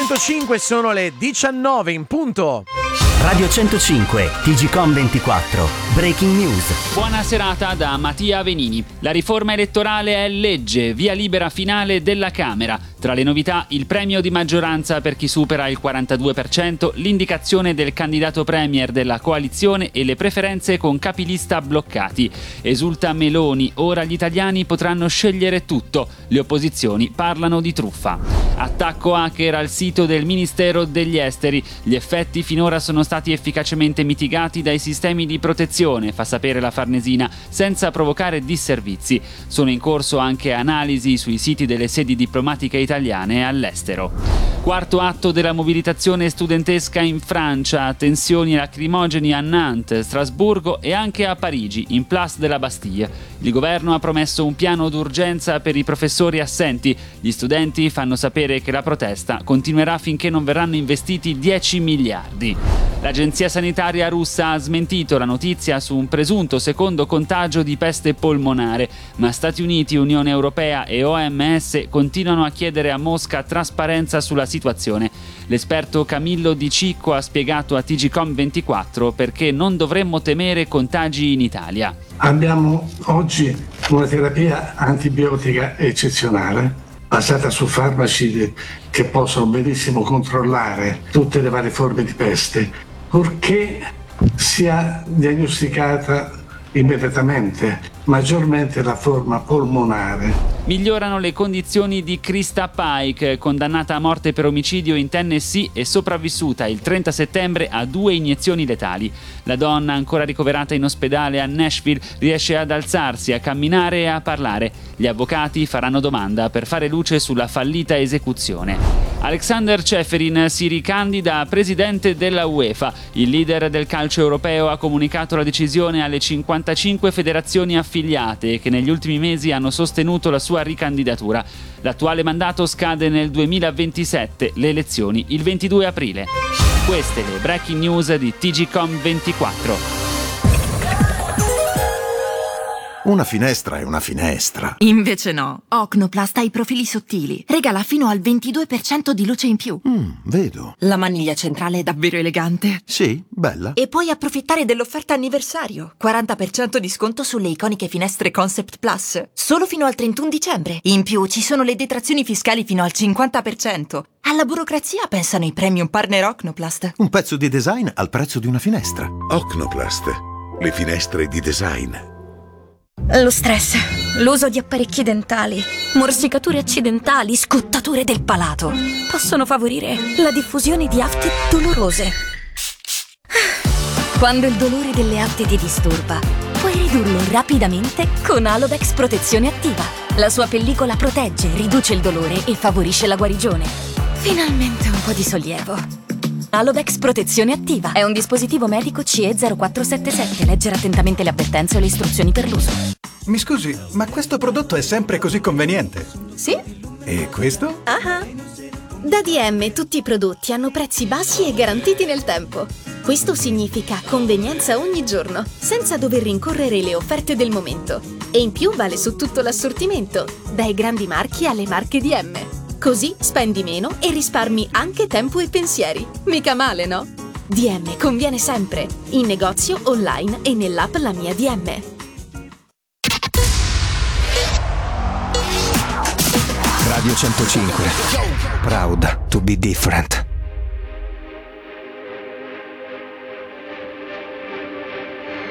105, sono le 19 in punto. Radio 105, TGcom 24, Breaking News. Buona serata da Mattia Venini. La riforma elettorale è legge, via libera finale della Camera. Tra le novità, il premio di maggioranza per chi supera il 42%, l'indicazione del candidato premier della coalizione e le preferenze con capilista bloccati. Esulta Meloni, ora gli italiani potranno scegliere tutto. Le opposizioni parlano di truffa. Attacco hacker al sito del Ministero degli Esteri. Gli effetti finora sono stati efficacemente mitigati dai sistemi di protezione, fa sapere la Farnesina, senza provocare disservizi. Sono in corso anche analisi sui siti delle sedi diplomatiche italiane all'estero. Quarto atto della mobilitazione studentesca in Francia, tensioni lacrimogeni a Nantes, Strasburgo e anche a Parigi, in Place de la Bastille. Il governo ha promesso un piano d'urgenza per i professori assenti. Gli studenti fanno sapere che la protesta continuerà finché non verranno investiti 10 miliardi. L'agenzia sanitaria russa ha smentito la notizia su un presunto secondo contagio di peste polmonare, ma Stati Uniti, Unione Europea e OMS continuano a chiedere a Mosca trasparenza sulla situazione. L'esperto Camillo Di Cicco ha spiegato a TGcom 24 perché non dovremmo temere contagi in Italia. Abbiamo oggi una terapia antibiotica eccezionale, basata su farmaci che possono benissimo controllare tutte le varie forme di peste, purché sia diagnosticata immediatamente, maggiormente la forma polmonare. Migliorano le condizioni di Krista Pike, condannata a morte per omicidio in Tennessee e sopravvissuta il 30 settembre a 2 iniezioni letali. La donna, ancora ricoverata in ospedale a Nashville, riesce ad alzarsi, a camminare e a parlare. Gli avvocati faranno domanda per fare luce sulla fallita esecuzione. Alexander Ceferin si ricandida a presidente della UEFA. Il leader del calcio europeo ha comunicato la decisione alle 55 federazioni affiliate che negli ultimi mesi hanno sostenuto la sua ricandidatura. L'attuale mandato scade nel 2027, le elezioni il 22 aprile. Queste le breaking news di TGcom 24. Una finestra è una finestra. Invece no. Ocnoplast ha i profili sottili. Regala fino al 22% di luce in più. Vedo. La maniglia centrale è davvero elegante. Sì, bella. E puoi approfittare dell'offerta anniversario. 40% di sconto sulle iconiche finestre Concept Plus. Solo fino al 31 dicembre. In più ci sono le detrazioni fiscali fino al 50%. Alla burocrazia pensano i premium partner Ocnoplast. Un pezzo di design al prezzo di una finestra. Ocnoplast. Le finestre di design. Lo stress, l'uso di apparecchi dentali, morsicature accidentali, scottature del palato possono favorire la diffusione di afte dolorose. Quando il dolore delle afte ti disturba, puoi ridurlo rapidamente con Alovex Protezione Attiva. La sua pellicola protegge, riduce il dolore e favorisce la guarigione. Finalmente un po' di sollievo. Alovex Protezione Attiva è un dispositivo medico CE 0477. Leggere attentamente le avvertenze o le istruzioni per l'uso. Mi scusi, ma questo prodotto è sempre così conveniente? Sì. E questo? Da DM tutti i prodotti hanno prezzi bassi e garantiti nel tempo. Questo significa convenienza ogni giorno, senza dover rincorrere le offerte del momento. E in più vale su tutto l'assortimento, dai grandi marchi alle marche DM. Così spendi meno e risparmi anche tempo e pensieri. Mica male, no? DM conviene sempre, in negozio, online e nell'app La Mia DM. Radio 105. Proud to be different.